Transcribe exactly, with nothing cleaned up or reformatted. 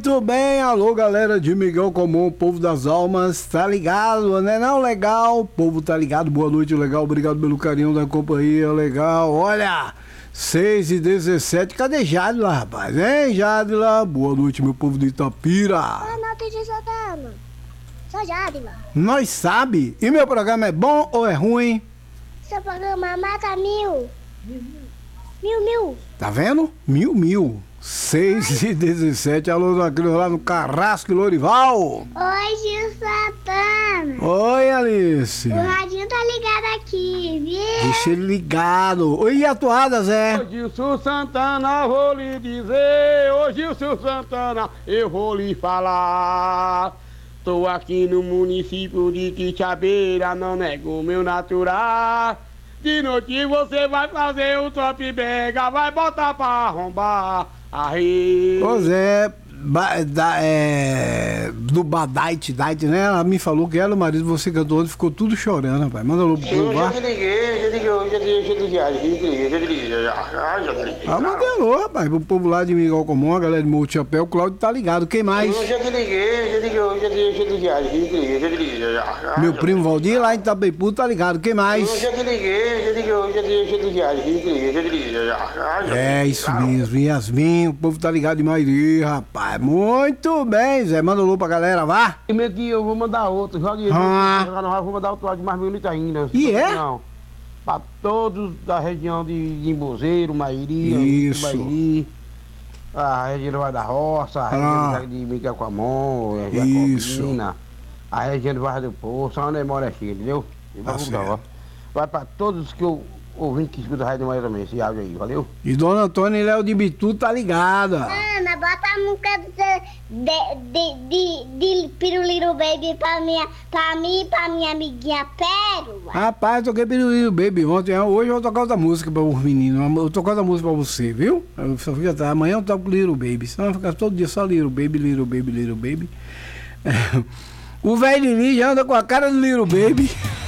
Muito bem, alô galera de Miguel Comum, povo das almas, tá ligado, né? Não, legal, o povo tá ligado, boa noite, legal, obrigado pelo carinho da companhia, legal, olha, seis e dezessete, cadê Jadila, rapaz, hein, Jadila? Boa noite, meu povo de Itapira. Boa noite, de Santana. Sou Jadila. Nós sabe, e meu programa é bom ou é ruim? Seu programa mata mil. Mil, mil. Tá vendo? Mil, mil. seis e dezessete, alô lá no Carrasco Lorival. Oi, Gil Santana. Oi, Alice. O radinho tá ligado aqui, viu? Deixa ele ligado. Oi, e a toada, Zé? Ô Gilson Santana, vou lhe dizer. Ô Gilson Santana, eu vou lhe falar. Tô aqui no município de Quixabeira, não nego o meu natural. De noite você vai fazer o top pega, vai botar pra arrombar. Aí. Ô Zé, ba, da, é, do Badite, Dite, né? Ela me falou que ela, o marido, você cantou ontem, ficou tudo chorando, rapaz. Manda alô pro povo Eu lá. já te liguei, já te liguei, já te liguei, já te liguei, já te liguei, já te liguei, já, já te liguei. Ah, manda alô, rapaz, pro povo lá de Miguel Comum, a galera de Morro de Chapéu, o Cláudio tá ligado. Quem mais? Eu já te liguei, já te liguei, já te liguei, já te liguei, já te liguei, já te liguei, já. Meu primo Valdir lá em Itapeipu tá ligado. Quem Eu mais? já te liguei, já te liguei, já te liguei, já te liguei, já te liguei, já te liguei, já. É isso mesmo, Yasmin, o povo tá ligado de Mairi, rapaz. Muito bem, Zé, manda alô pra galera, vá. E mesmo que eu vou mandar outro, joga aí, Ah. joga no ar, vou mandar outro áudio mais bonito ainda. E é? Não. Pra todos da região de de Imbuzeiro, Mairi, Isso. Mairi, a região do Vale da Roça, a Ah. região de Miguel Coamon, a Isso. Jacobina, a região do Barra do Poço, onde eu moro aqui, entendeu? E Tá vai, certo. vai pra todos que eu ouvindo que escuta a Rádio Maria também, esse áudio aí, valeu? E Dona Antônia e Léo de Bitu tá ligada. Ana, bota a música de, de, de, de, de Piruliro Baby pra, minha, pra mim e pra minha amiguinha Pérola. Rapaz, eu toquei Piruliro Baby ontem. Hoje eu vou tocar outra música para os meninos. Eu vou tocar outra música para você, viu? Eu só fico atrás. Amanhã eu toco Little Baby. Senão fica todo dia só Little Baby, Little Baby, Little Baby. É. O velho Lili já anda com a cara do Little Baby.